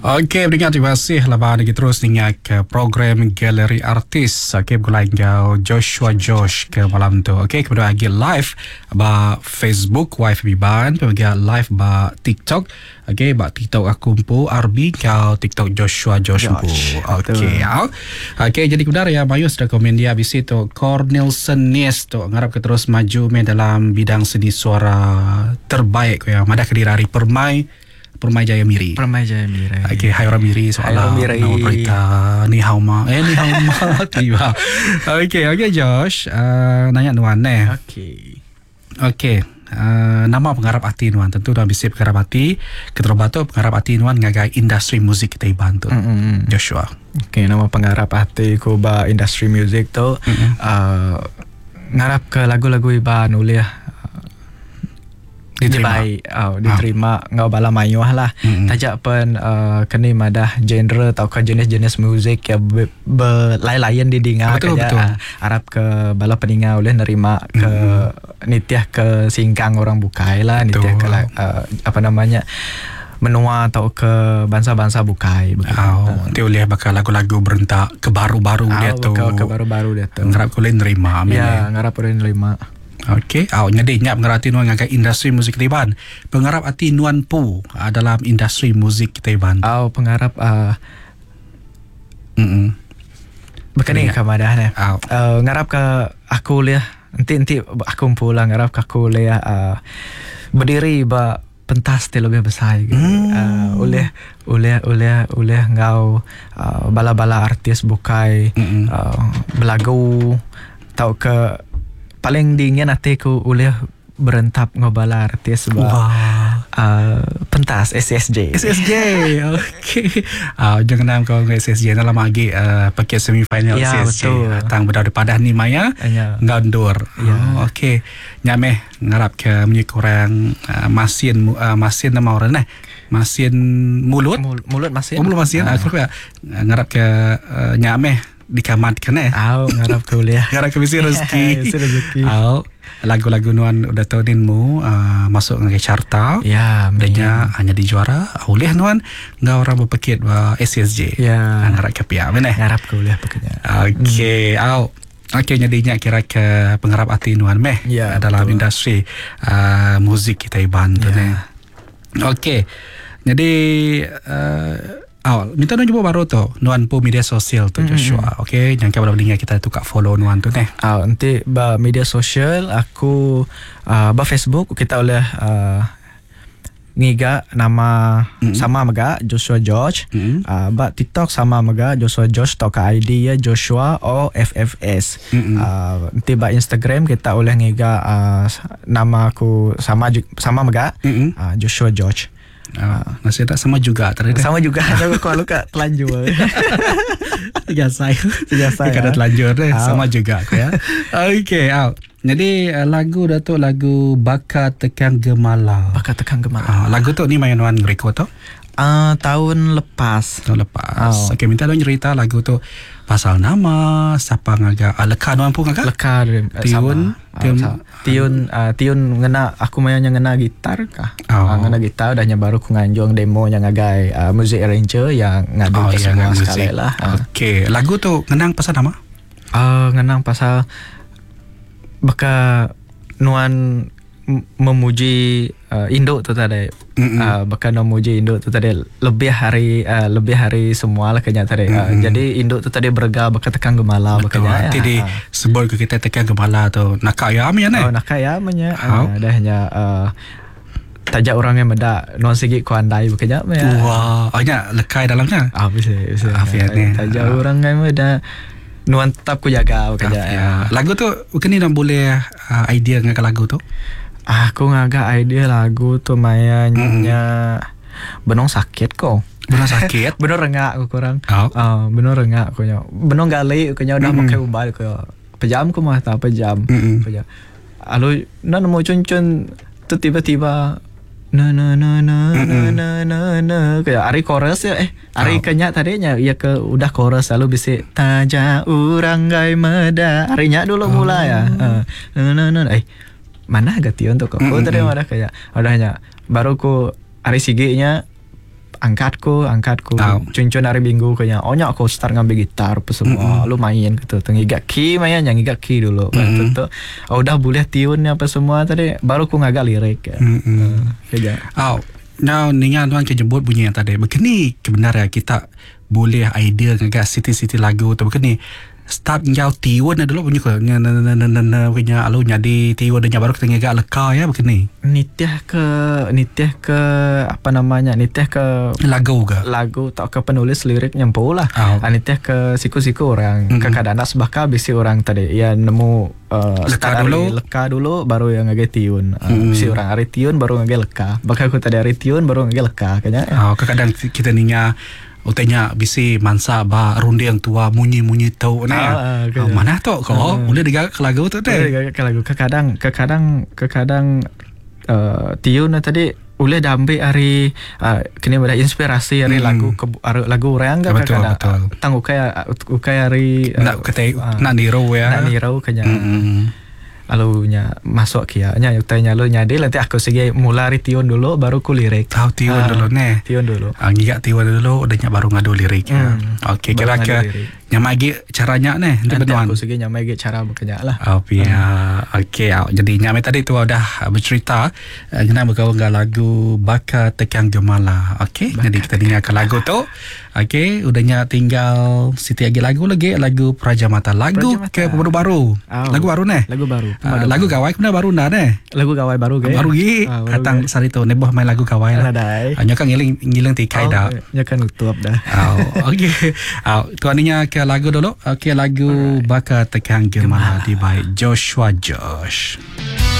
Okey, pendengar, terima kasih lepas lagi terus dengar ke program Galeri Artis. Okey, bergulai kau Joshua Josh ke malam tu. Okey, kemudian lagi live ba Facebook wifi ban, kemudian live ba TikTok. Okey, ba TikTok aku pun RB kau TikTok Joshua Josh pun. Okey, okey, jadi kemudian ya Mayus dah komen dia habis itu Cornelson Nies tu ngarap ke terus maju dalam bidang seni suara terbaik ya. Madah kediri hari Permai Jaya Miri. Okey, hai orang Miri soalan nama berita ni hao ma. Tiba. Okey Josh, nanya nuan Okey. Nama penggarap hati nuan tentu dah bisa penggarap hati. Keterobatu penggarap hati nuan ngagai industri muzik kita bantu. Joshua. Okey, nama penggarap hati ku ba industri muzik tu ngarap ke lagu-lagu iba nulis diterima ngau bala mayuah lah. Tajak pun kini madah genre atau ke jenis-jenis muzik yang berlain-lain didengar betul. Harap ke bala peningat boleh nerima ke nitiah ke singkang orang bukai lah, nitiah ke menua atau ke bangsa-bangsa bukai. Nanti boleh bakal lagu-lagu berentak ke baru-baru dia tu. Ke baru-baru dia tu. Ngarap boleh nerima. Ya, ngarap boleh nerima. Okey, nyadi nyap pengarap hati nuan ngagai industri muzik Keteban. Pengarap hati nuan pu dalam industri muzik Keteban. Pengarap Bekani ke madah ni. Ngarap ke aku liah nanti aku pulang ngarap ke aku liah berdiri ba pentas lebih besar gitu. Oleh ngau bala-bala artis bukai belagu tau ke paling dingin hatiku oleh berentap ngobala artis pentas SSJ. Okey. Jangan nama kau SSJ dalam lagi paket semifinal SSJ. Tang berdau padah ni Maya ngandur. Okey. Nyameh ngarap ke kurang masin nama orang masin mulut masin. Mulut masin. Aku ngarap ke nyameh dikamat kena ngarap kuliah ngarap ke misi rezeki lagu-lagu nuan udah tahunin mu masuk ke carta adanya hanya dijuara oleh nuan ngau orang berpekit SSJ ngarap ke pihak mana ngarap kuliah pekenya okey nyadinya kira ke pengharap hati nuan dalam industri muzik kita bantu okey jadi minta nuan jumpa baru tu nuan pu media sosial tu Joshua. Okey, jangan kau boleh kita tu kat follow nuan tu nanti ba media sosial aku ba Facebook kita boleh ngiga nama sama maga Joshua George. Ba TikTok sama maga Joshua George atau ke ID ya Joshua OFFS. Nanti ba Instagram kita boleh ngiga nama aku sama maga Joshua George. Masih tak sama juga tadi. Sama juga. Kalau kak telanjur. Tiga saya. Kada telanjur sama juga aku ya. Okey, jadi lagu dah tu lagu Bakat Tekan Gemala. Lagu tu ni main nuan record tu? Tahun lepas. Okey, minta nuan cerita lagu tu pasal nama siapa ngaga leka nuan pun ngaga leka tiun ngena aku mayanya ngena gitar kah ngena gitar dah baru ku nganjong demo yang ngagai music arranger yang ngadu ke semua sekali lah. Okey, lagu tu ngenang pasal nama ngenang pasal baka nuan memuji Indo tu tadi bahkan memuji Indo tu tadi lebih hari semua lah kenya tadi. Jadi Indo tu tadi berga bahkan tekan gemala bahkan jadi sebut ke kita tekan gemala tu nakayamnya nakayamnya dahnya tajak orang yang meda non segi kuandai bahkan hanya lekai dalamnya bisa tajak orang yang meda nuan tetap ku jaga bahkan lagu tu bukan ni nak boleh idea dengan lagu tu. Aku ngaga idea lagu tu mayanya benong sakit kok. Benong sakit? Benong rengak aku kurang. Benong rengak aku nya. Benong gali aku nya udah pakai ubal aku. Pejam ku mah tak pejam. Alu nan mau cun-cun tu tiba-tiba na kayak ari chorus ya ari kenya tadinya ya ke udah chorus lalu bisa taja urang gai meda arinya dulu mulai ya mana agak tion tuh kok tadi ada kayak udahnya baru ku hari siginya angkatku Tahu. cun hari minggu kayaknya onyak aku start ngambil gitar apa semua, lu main gitu, ngigak key main yang ngigak key dulu, tentu udah boleh tune apa semua tadi, baru aku ngagak lirik ya. Kayak Now ningan tuan kejemput bunyi yang tadi. Begini kebenaran kita boleh idea ngagak siti lagu tu begini. Start ngau tiun dulu bunyi ke punya alu jadi tiun dan baru kita ngagak leka ya begini. nitih ke apa namanya, nitih ke lagu tak ke penulis lirik nyempu lah. Nitih ke siku orang kadang-kadang sebaka bisi orang tadi ya nemu leka dulu baru yang ngage tiun. Bisi orang hari tiun baru ngage leka, bakal aku tadi hari tiun baru ngage leka kayaknya. Kadang kita ninya utenya bisi mansa ba runde yang tua munyi tau nah. Mana tu kau boleh digagak ke lagu tu deh. Ke lagu kadang tiun tadi boleh dambe hari kini ada inspirasi hari lagu orang kan kadang tangguh kayak hari nak kata nak niro kayaknya. Alunya masuk kia nya utanya lu nyade nanti aku segi mulai tiun dulu baru ku lirik. Tahu tiun dulu ne. Tiun dulu. Ngigak tiun dulu udahnya baru ngadu lirik. Okey, kira ke nyamagi caranya ne. Nanti aku segi nyamagi cara bekerja lah. Okey, jadi nyamai tadi tu udah bercerita kena bergaul dengan lagu Baka Tekang Gemala. Okey, jadi kita dengarkan lagu tu. Okey, udahnya tinggal Siti lagu Praja Mata. Lagu ke baru. Lagu baru ne. Lagu gawai kena baru dah ne. Lagu gawai baru ke? Baru gi. Datang sari tu neboh main lagu gawai lah. Hanya kan ngiling tikai dah. Nya kan utup dah. Okey. Tuaninya ke lagu dulu. Okey, lagu Baka Tekang Gemala di baik Joshua Josh.